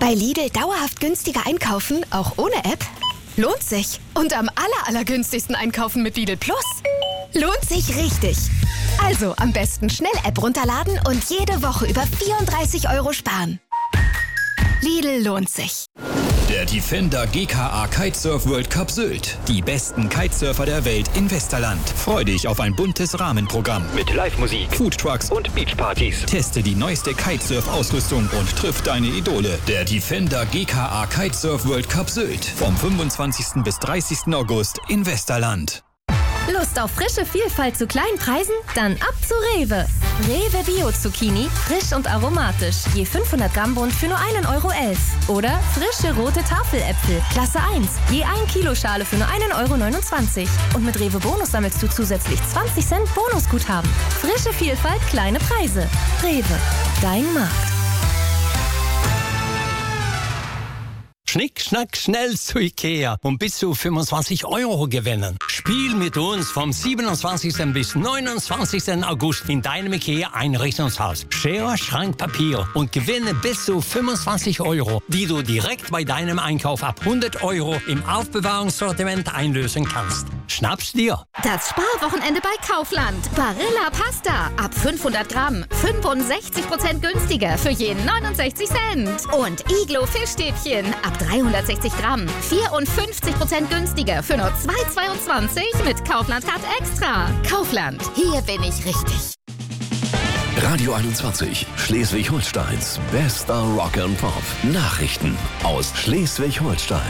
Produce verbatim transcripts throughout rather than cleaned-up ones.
Bei Lidl dauerhaft günstiger einkaufen, auch ohne App? Lohnt sich. Und am aller, allergünstigsten einkaufen mit Lidl Plus? Lohnt sich richtig. Also am besten schnell App runterladen und jede Woche über vierunddreißig Euro sparen. Lidl lohnt sich. Der Defender G K A Kitesurf World Cup Sylt. Die besten Kitesurfer der Welt in Westerland. Freu dich auf ein buntes Rahmenprogramm mit Live-Musik, Foodtrucks und Beachpartys. Teste die neueste Kitesurf-Ausrüstung und triff deine Idole. Der Defender G K A Kitesurf World Cup Sylt. Vom fünfundzwanzigsten bis dreißigsten August in Westerland. Lust auf frische Vielfalt zu kleinen Preisen? Dann ab zu Rewe. Rewe Bio Zucchini, frisch und aromatisch. Je fünfhundert Gramm Bund für nur einen Euro elf. Oder frische rote Tafeläpfel, Klasse eins. Je ein Kilo Schale für nur einen Euro neunundzwanzig. Und mit Rewe Bonus sammelst du zusätzlich zwanzig Cent Bonusguthaben. Frische Vielfalt, kleine Preise. Rewe, dein Markt. Schnick, schnack, schnell zu Ikea und bis zu fünfundzwanzig Euro gewinnen. Spiel mit uns vom siebenundzwanzigsten bis neunundzwanzigsten August in deinem Ikea Einrichtungshaus. Schere, Schrank, Papier und gewinne bis zu fünfundzwanzig Euro, die du direkt bei deinem Einkauf ab hundert Euro im Aufbewahrungssortiment einlösen kannst. Schnapp's dir. Das Sparwochenende bei Kaufland. Barilla Pasta ab fünfhundert Gramm. fünfundsechzig Prozent günstiger für jeden neunundsechzig Cent. Und Iglo Fischstäbchen ab dreihundertsechzig Gramm. vierundfünfzig Prozent günstiger für nur zwei Euro zweiundzwanzig mit Kaufland Card Extra. Kaufland, hier bin ich richtig. Radio einundzwanzig, Schleswig-Holsteins bester Rock and Pop. Nachrichten aus Schleswig-Holstein.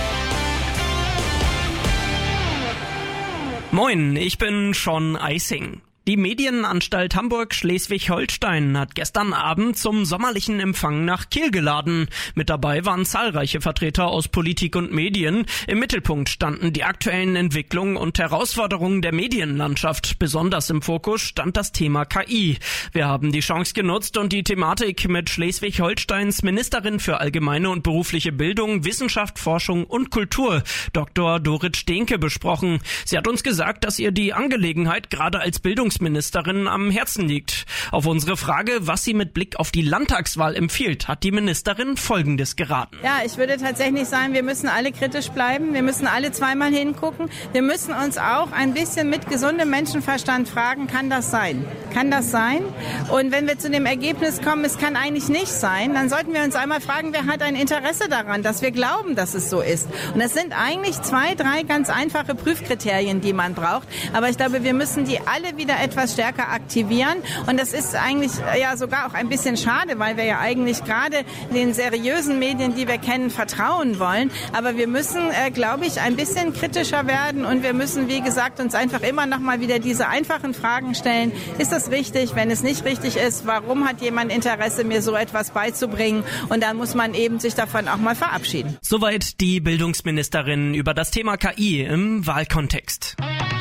Moin, ich bin Sean Eising. Die Medienanstalt Hamburg-Schleswig-Holstein hat gestern Abend zum sommerlichen Empfang nach Kiel geladen. Mit dabei waren zahlreiche Vertreter aus Politik und Medien. Im Mittelpunkt standen die aktuellen Entwicklungen und Herausforderungen der Medienlandschaft. Besonders im Fokus stand das Thema K I. Wir haben die Chance genutzt und die Thematik mit Schleswig-Holsteins Ministerin für allgemeine und berufliche Bildung, Wissenschaft, Forschung und Kultur, Doktor Dorit Stehnke, besprochen. Sie hat uns gesagt, dass ihr die Angelegenheit gerade als Bildungsministerin am Herzen liegt. Auf unsere Frage, was sie mit Blick auf die Landtagswahl empfiehlt, hat die Ministerin Folgendes geraten. Ja, ich würde tatsächlich sagen, wir müssen alle kritisch bleiben. Wir müssen alle zweimal hingucken. Wir müssen uns auch ein bisschen mit gesundem Menschenverstand fragen, kann das sein? Kann das sein? Und wenn wir zu dem Ergebnis kommen, es kann eigentlich nicht sein, dann sollten wir uns einmal fragen, wer hat ein Interesse daran, dass wir glauben, dass es so ist. Und das sind eigentlich zwei, drei ganz einfache Prüfkriterien, die man braucht. Aber ich glaube, wir müssen die alle wieder etwas stärker aktivieren. Und das ist eigentlich ja sogar auch ein bisschen schade, weil wir ja eigentlich gerade den seriösen Medien, die wir kennen, vertrauen wollen. Aber wir müssen, äh, glaube ich, ein bisschen kritischer werden und wir müssen, wie gesagt, uns einfach immer noch mal wieder diese einfachen Fragen stellen. Ist das richtig? Wenn es nicht richtig ist, warum hat jemand Interesse, mir so etwas beizubringen? Und dann muss man eben sich davon auch mal verabschieden. Soweit die Bildungsministerin über das Thema K I im Wahlkontext.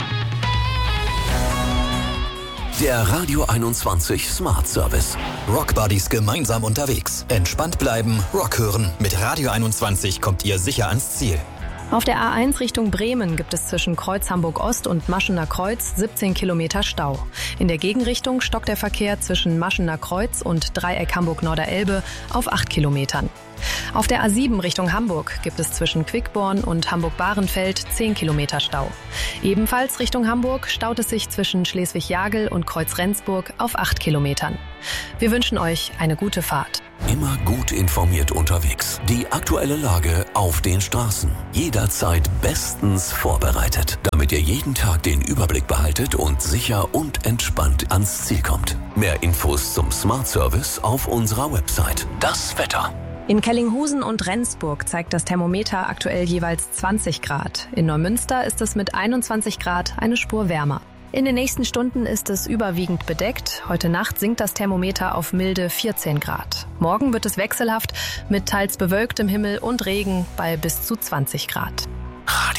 Der Radio einundzwanzig Smart Service. Rockbuddies gemeinsam unterwegs. Entspannt bleiben, Rock hören. Mit Radio einundzwanzig kommt ihr sicher ans Ziel. Auf der A eins Richtung Bremen gibt es zwischen Kreuz Hamburg-Ost und Maschener Kreuz siebzehn Kilometer Stau. In der Gegenrichtung stockt der Verkehr zwischen Maschener Kreuz und Dreieck Hamburg-Norderelbe auf acht Kilometern. Auf der A sieben Richtung Hamburg gibt es zwischen Quickborn und Hamburg-Bahrenfeld zehn Kilometer Stau. Ebenfalls Richtung Hamburg staut es sich zwischen Schleswig-Jagel und Kreuz-Rendsburg auf acht Kilometern. Wir wünschen euch eine gute Fahrt. Immer gut informiert unterwegs. Die aktuelle Lage auf den Straßen. Jederzeit bestens vorbereitet, damit ihr jeden Tag den Überblick behaltet und sicher und entspannt ans Ziel kommt. Mehr Infos zum Smart Service auf unserer Website. Das Wetter. In Kellinghusen und Rendsburg zeigt das Thermometer aktuell jeweils zwanzig Grad. In Neumünster ist es mit einundzwanzig Grad eine Spur wärmer. In den nächsten Stunden ist es überwiegend bedeckt. Heute Nacht sinkt das Thermometer auf milde vierzehn Grad. Morgen wird es wechselhaft mit teils bewölktem Himmel und Regen bei bis zu zwanzig Grad. Radio